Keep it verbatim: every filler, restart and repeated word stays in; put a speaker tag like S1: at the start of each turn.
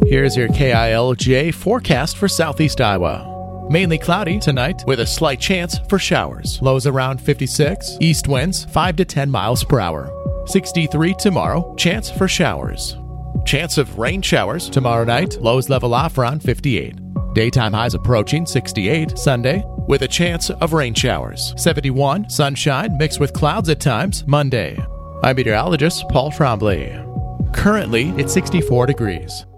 S1: Here's your K I L J forecast for southeast Iowa. Mainly cloudy tonight with a slight chance for showers. Lows around fifty-six. East winds five to ten miles per hour. sixty-three tomorrow. Chance for showers. Chance of rain showers tomorrow night. Lows level off around fifty-eight. Daytime highs approaching sixty-eight Sunday with a chance of rain showers. seventy-one sunshine mixed with clouds at times Monday. I'm meteorologist Paul Trombley. Currently, it's sixty-four degrees.